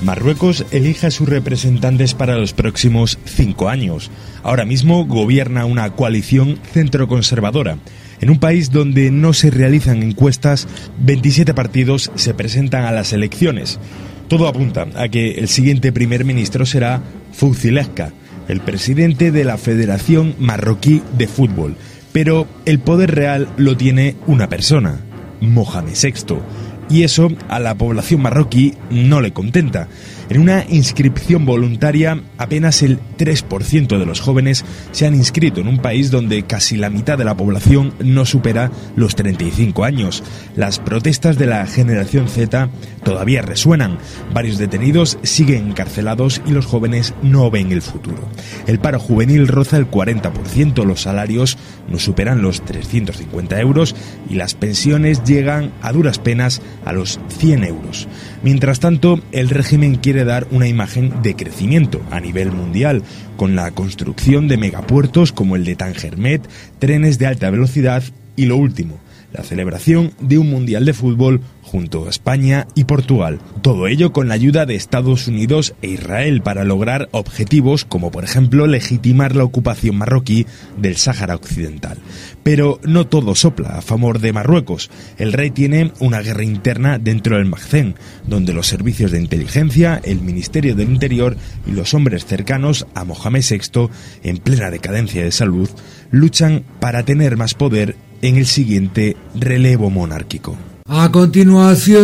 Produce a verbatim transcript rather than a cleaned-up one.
Marruecos elige a sus representantes para los próximos cinco años. Ahora mismo gobierna una coalición centroconservadora. En un país donde no se realizan encuestas, veintisiete partidos se presentan a las elecciones. Todo apunta a que el siguiente primer ministro será Fouzi Lekka, el presidente de la Federación Marroquí de Fútbol. Pero el poder real lo tiene una persona, Mohamed sexto. Y eso a la población marroquí no le contenta. En una inscripción voluntaria, apenas el tres por ciento de los jóvenes se han inscrito en un país donde casi la mitad de la población no supera los treinta y cinco años. Las protestas de la generación Z todavía resuenan. Varios detenidos siguen encarcelados y los jóvenes no ven el futuro. El paro juvenil roza el cuarenta por ciento, los salarios no superan los trescientos cincuenta euros y las pensiones llegan a duras penas a los cien euros. Mientras tanto, el régimen quiere dar una imagen de crecimiento a nivel mundial, con la construcción de megapuertos como el de Tangermet, trenes de alta velocidad y lo último, la celebración de un mundial de fútbol junto a España y Portugal. Todo ello con la ayuda de Estados Unidos e Israel para lograr objetivos como, por ejemplo, legitimar la ocupación marroquí del Sáhara Occidental. Pero no todo sopla a favor de Marruecos. El rey tiene una guerra interna dentro del Maghreb, donde los servicios de inteligencia, el Ministerio del Interior y los hombres cercanos a Mohamed sexto, en plena decadencia de salud, luchan para tener más poder en el siguiente relevo monárquico. A continuación